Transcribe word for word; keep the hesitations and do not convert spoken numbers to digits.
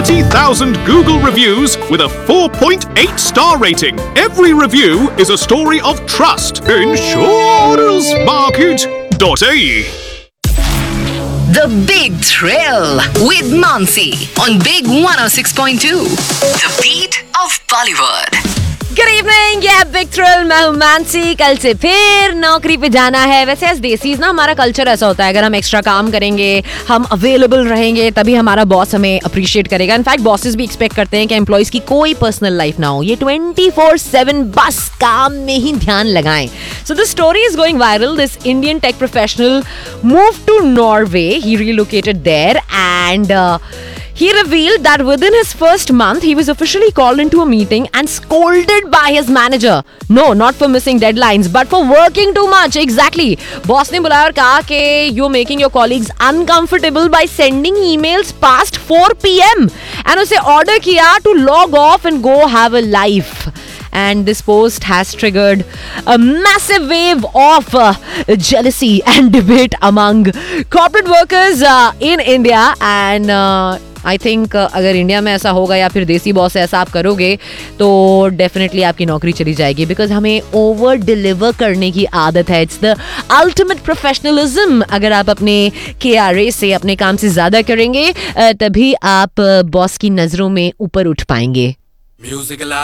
thirty thousand Google reviews with a four point eight star rating. Every review is a story of trust. insurance market dot a e. The Big Thrill with Mansi on Big one oh six point two. The beat of Bollywood. Good evening, ये big thrill. मैं हूं मानसी। कल से फिर नौकरी पे जाना है। वैसे एज देसीज ना हमारा कल्चर ऐसा होता है, अगर हम एक्स्ट्रा काम करेंगे, हम अवेलेबल रहेंगे, तभी हमारा बॉस हमें अप्रिशिएट करेगा। इनफैक्ट बॉसेस भी एक्सपेक्ट करते हैं कि एम्प्लॉइज की कोई पर्सनल लाइफ ना हो, ये ट्वेंटी फोर सेवन बस काम में ही ध्यान लगाएं। So this story is going viral. This Indian tech professional move to Norway. He relocated there and uh, he revealed that within his first month he was officially called into a meeting and scolded by his manager. No, not for missing deadlines but for working too much. Exactly. Boss ने बुलाया और कहा कि you're making your colleagues uncomfortable by sending emails past four p m and उसे order किया to log off and go have a life. And this post has triggered a massive wave of uh, jealousy and debate among corporate workers uh, in India. And uh, I think uh, अगर India में ऐसा होगा या फिर देसी boss ऐसा आप करोगे तो डेफिनेटली आपकी नौकरी चली जाएगी, बिकॉज हमें ओवर डिलीवर करने की आदत है. It's the ultimate professionalism. अगर आप अपने के आर ए से अपने काम से ज़्यादा करेंगे तभी आप बॉस की नज़रों में ऊपर उठ पाएंगे. Music alive.